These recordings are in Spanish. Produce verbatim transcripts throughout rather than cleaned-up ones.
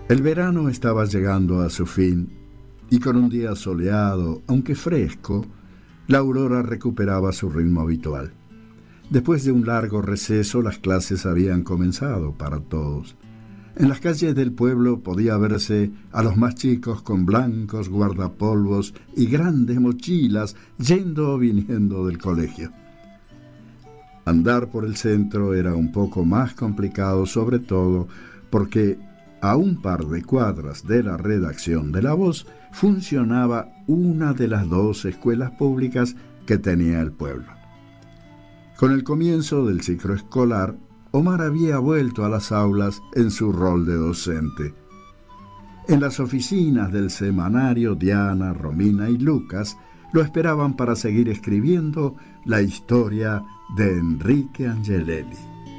El verano estaba llegando a su fin y con un día soleado, aunque fresco, la aurora recuperaba su ritmo habitual. Después de un largo receso, las clases habían comenzado para todos. En las calles del pueblo podía verse a los más chicos con blancos guardapolvos y grandes mochilas yendo o viniendo del colegio. Andar por el centro era un poco más complicado, sobre todo porque a un par de cuadras de la redacción de La Voz funcionaba una de las dos escuelas públicas que tenía el pueblo. Con el comienzo del ciclo escolar, Omar había vuelto a las aulas en su rol de docente. En las oficinas del semanario, Diana, Romina y Lucas lo esperaban para seguir escribiendo la historia de Enrique Angelelli.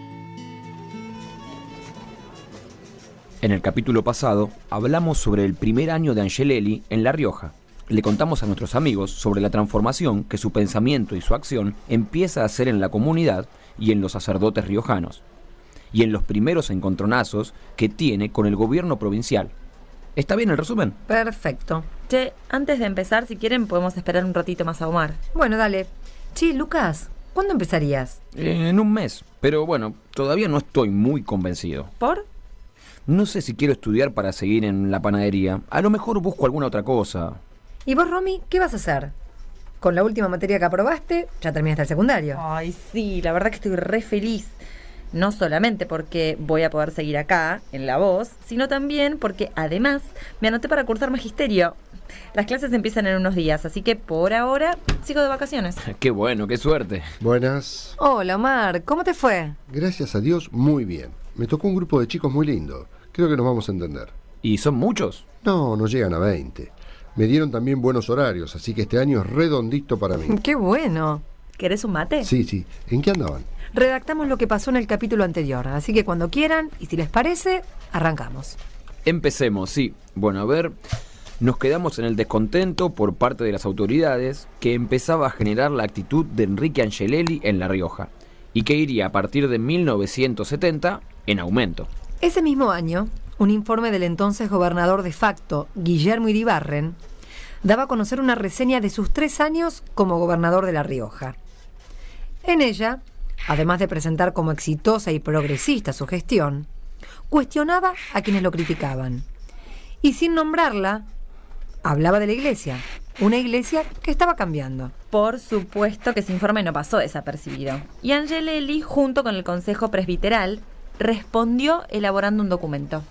En el capítulo pasado hablamos sobre el primer año de Angelelli en La Rioja. Le contamos a nuestros amigos sobre la transformación que su pensamiento y su acción empieza a hacer en la comunidad y en los sacerdotes riojanos, y en los primeros encontronazos que tiene con el gobierno provincial. ¿Está bien el resumen? Perfecto. Che, antes de empezar, si quieren, podemos esperar un ratito más a Omar. Bueno, dale. Che, Lucas, ¿cuándo empezarías? Eh, en un mes, pero bueno, todavía no estoy muy convencido. ¿Por? No sé si quiero estudiar para seguir en la panadería. A lo mejor busco alguna otra cosa. ¿Y vos, Romy, qué vas a hacer? Con la última materia que aprobaste, ya terminaste el secundario. Ay, sí, la verdad que estoy re feliz. No solamente porque voy a poder seguir acá, en La Voz, sino también porque, además, me anoté para cursar magisterio. Las clases empiezan en unos días, así que por ahora sigo de vacaciones. Qué bueno, qué suerte. Buenas. Hola, Omar, ¿cómo te fue? Gracias a Dios, muy bien. Me tocó un grupo de chicos muy lindo. Creo que nos vamos a entender. ¿Y son muchos? No, no llegan a veinte. Me dieron también buenos horarios, así que este año es redondito para mí. ¡Qué bueno! ¿Querés un mate? Sí, sí. ¿En qué andaban? Redactamos lo que pasó en el capítulo anterior, así que cuando quieran, y si les parece, arrancamos. Empecemos, sí. Bueno, a ver, nos quedamos en el descontento por parte de las autoridades que empezaba a generar la actitud de Enrique Angelelli en La Rioja y que iría a partir de mil novecientos setenta en aumento. Ese mismo año, un informe del entonces gobernador de facto, Guillermo Iribarren, daba a conocer una reseña de sus tres años como gobernador de La Rioja. En ella, además de presentar como exitosa y progresista su gestión, cuestionaba a quienes lo criticaban. Y sin nombrarla, hablaba de la iglesia, una iglesia que estaba cambiando. Por supuesto que ese informe no pasó desapercibido. Y Angelelli, junto con el Consejo Presbiteral, respondió elaborando un documento.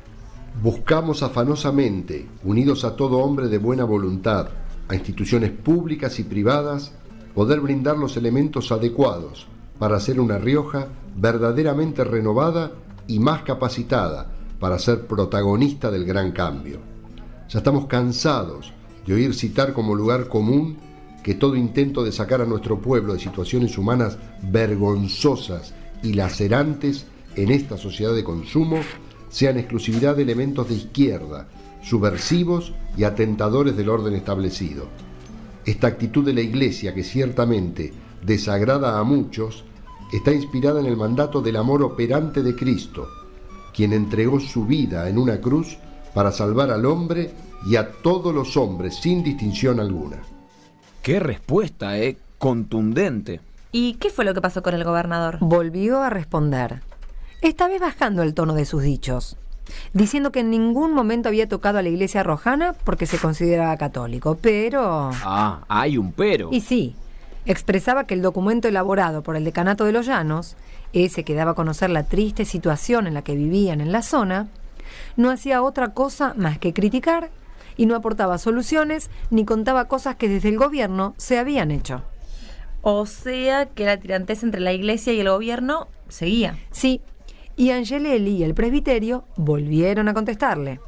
Buscamos afanosamente, unidos a todo hombre de buena voluntad, a instituciones públicas y privadas, poder brindar los elementos adecuados para hacer una Rioja verdaderamente renovada y más capacitada para ser protagonista del gran cambio. Ya estamos cansados de oír citar como lugar común que todo intento de sacar a nuestro pueblo de situaciones humanas vergonzosas y lacerantes en esta sociedad de consumo sean exclusividad de elementos de izquierda, subversivos y atentadores del orden establecido. Esta actitud de la Iglesia, que ciertamente desagrada a muchos, está inspirada en el mandato del amor operante de Cristo, quien entregó su vida en una cruz para salvar al hombre y a todos los hombres sin distinción alguna. ¡Qué respuesta, eh! Contundente. ¿Y qué fue lo que pasó con el gobernador? Volvió a responder, esta vez bajando el tono de sus dichos, diciendo que en ningún momento había tocado a la iglesia rojana porque se consideraba católico, pero... Ah, hay un pero. Y sí, expresaba que el documento elaborado por el Decanato de los Llanos, ese que daba a conocer la triste situación en la que vivían en la zona, no hacía otra cosa más que criticar y no aportaba soluciones ni contaba cosas que desde el gobierno se habían hecho. O sea que la tirantez entre la iglesia y el gobierno seguía. Sí, y Angelelli y el presbiterio volvieron a contestarle.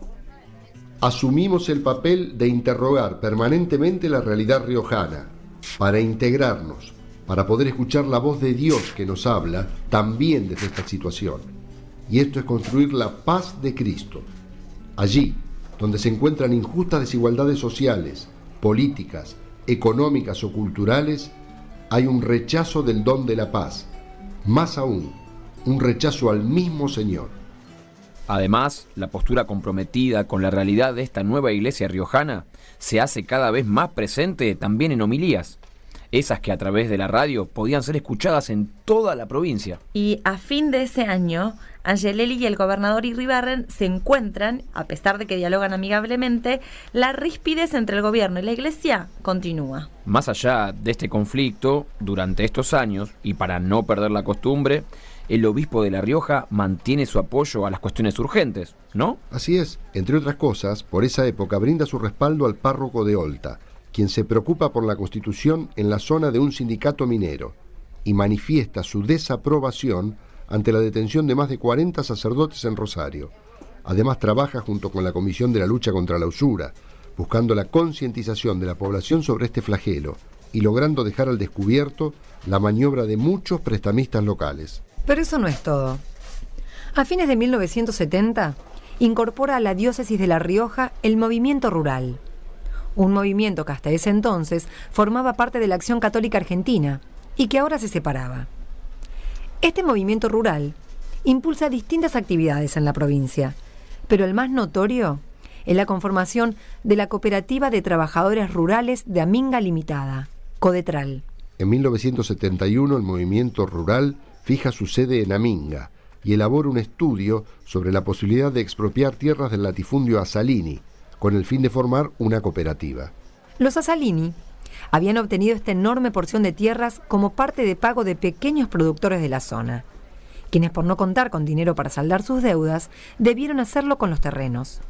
Asumimos el papel de interrogar permanentemente la realidad riojana, para integrarnos, para poder escuchar la voz de Dios que nos habla también desde esta situación. Y esto es construir la paz de Cristo. Allí, donde se encuentran injustas desigualdades sociales, políticas, económicas o culturales, hay un rechazo del don de la paz. Más aún, un rechazo al mismo Señor. Además, la postura comprometida con la realidad de esta nueva iglesia riojana se hace cada vez más presente también en homilías, esas que a través de la radio podían ser escuchadas en toda la provincia. Y a fin de ese año, Angelelli y el gobernador Iribarren se encuentran, a pesar de que dialogan amigablemente, la rispidez entre el gobierno y la iglesia continúa. Más allá de este conflicto, durante estos años, y para no perder la costumbre, el obispo de La Rioja mantiene su apoyo a las cuestiones urgentes, ¿no? Así es, entre otras cosas, por esa época brinda su respaldo al párroco de Olta, quien se preocupa por la constitución en la zona de un sindicato minero, y manifiesta su desaprobación ante la detención de más de cuarenta sacerdotes en Rosario. Además trabaja junto con la Comisión de la Lucha contra la Usura, buscando la concientización de la población sobre este flagelo y logrando dejar al descubierto la maniobra de muchos prestamistas locales. Pero eso no es todo. A fines de mil novecientos setenta, incorpora a la diócesis de La Rioja el movimiento rural, un movimiento que hasta ese entonces formaba parte de la Acción Católica Argentina y que ahora se separaba. Este movimiento rural impulsa distintas actividades en la provincia, pero el más notorio es la conformación de la Cooperativa de Trabajadores Rurales de Aminga Limitada, Codetral. En mil novecientos setenta y uno el movimiento rural fija su sede en Aminga y elabora un estudio sobre la posibilidad de expropiar tierras del latifundio Asalini, con el fin de formar una cooperativa. Los Asalini habían obtenido esta enorme porción de tierras como parte de pago de pequeños productores de la zona, quienes por no contar con dinero para saldar sus deudas, debieron hacerlo con los terrenos.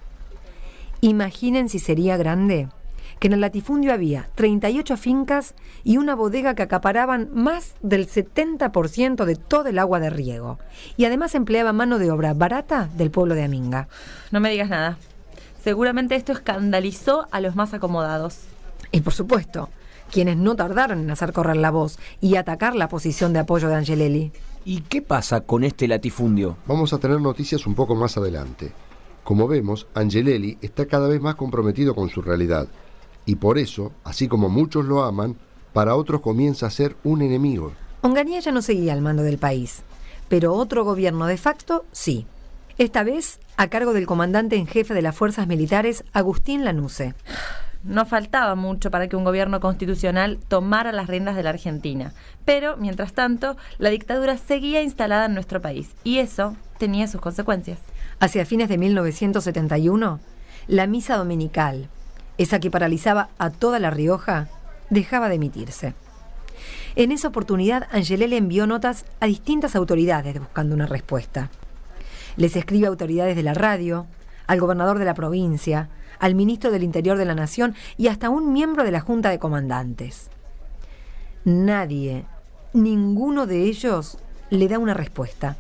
Imaginen si sería grande que en el latifundio había treinta y ocho fincas y una bodega que acaparaban más del setenta por ciento de todo el agua de riego, y además empleaba mano de obra barata del pueblo de Aminga. No me digas nada. Seguramente esto escandalizó a los más acomodados. Y por supuesto, quienes no tardaron en hacer correr la voz y atacar la posición de apoyo de Angelelli. ¿Y qué pasa con este latifundio? Vamos a tener noticias un poco más adelante. Como vemos, Angelelli está cada vez más comprometido con su realidad, y por eso, así como muchos lo aman, para otros comienza a ser un enemigo. Onganía ya no seguía al mando del país, pero otro gobierno de facto sí. Esta vez a cargo del comandante en jefe de las fuerzas militares, Agustín Lanusse. No faltaba mucho para que un gobierno constitucional tomara las riendas de la Argentina, pero, mientras tanto, la dictadura seguía instalada en nuestro país, y eso tenía sus consecuencias. Hacia fines de mil novecientos setenta y uno, la misa dominical, esa que paralizaba a toda La Rioja, dejaba de emitirse. En esa oportunidad, Angelelli envió notas a distintas autoridades buscando una respuesta. Les escribe a autoridades de la radio, al gobernador de la provincia, al ministro del Interior de la Nación y hasta a un miembro de la Junta de Comandantes. Nadie, ninguno de ellos, le da una respuesta.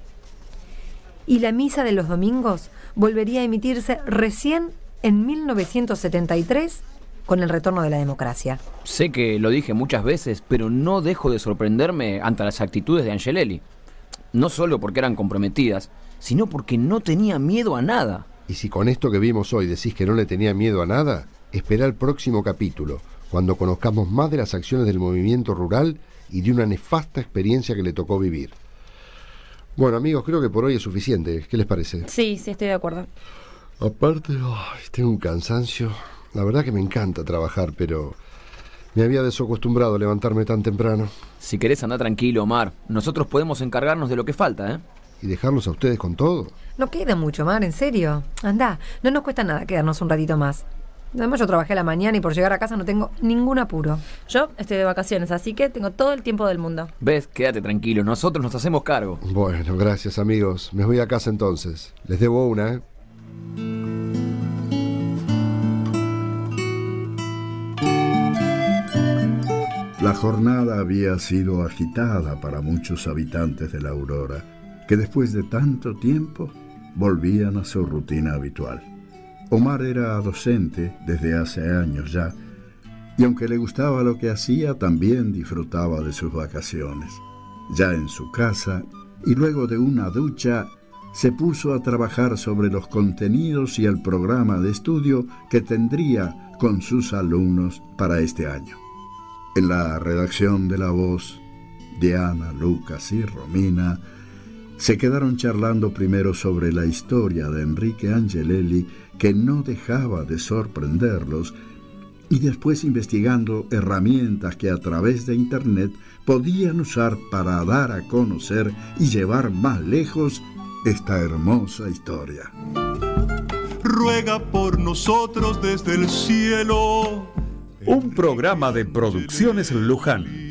Y la misa de los domingos volvería a emitirse recién en mil novecientos setenta y tres, con el retorno de la democracia. Sé que lo dije muchas veces, pero no dejo de sorprenderme ante las actitudes de Angelelli. No solo porque eran comprometidas, sino porque no tenía miedo a nada. Y si con esto que vimos hoy decís que no le tenía miedo a nada, espera el próximo capítulo, cuando conozcamos más de las acciones del movimiento rural y de una nefasta experiencia que le tocó vivir. Bueno, amigos, creo que por hoy es suficiente. ¿Qué les parece? Sí, sí, estoy de acuerdo. Aparte, ay, tengo un cansancio. La verdad que me encanta trabajar, pero me había desacostumbrado a levantarme tan temprano. Si querés andar tranquilo, Omar. Nosotros podemos encargarnos de lo que falta, ¿eh? ¿Y dejarlos a ustedes con todo? No queda mucho, Mar, en serio. Andá, no nos cuesta nada quedarnos un ratito más. Además, yo trabajé a la mañana y por llegar a casa no tengo ningún apuro. Yo estoy de vacaciones, así que tengo todo el tiempo del mundo. ¿Ves? Quédate tranquilo, nosotros nos hacemos cargo. Bueno, gracias, amigos. Me voy a casa entonces. Les debo una, ¿eh? La jornada había sido agitada para muchos habitantes de La Aurora, que después de tanto tiempo volvían a su rutina habitual. Omar era docente desde hace años ya, y aunque le gustaba lo que hacía, también disfrutaba de sus vacaciones. Ya en su casa, y luego de una ducha, se puso a trabajar sobre los contenidos y el programa de estudio que tendría con sus alumnos para este año. En la redacción de La Voz, Diana, Lucas y Romina Se quedaron charlando primero sobre la historia de Enrique Angelelli, que no dejaba de sorprenderlos, y después investigando herramientas que a través de Internet podían usar para dar a conocer y llevar más lejos esta hermosa historia. Ruega por nosotros desde el cielo. Un programa de Producciones Luján.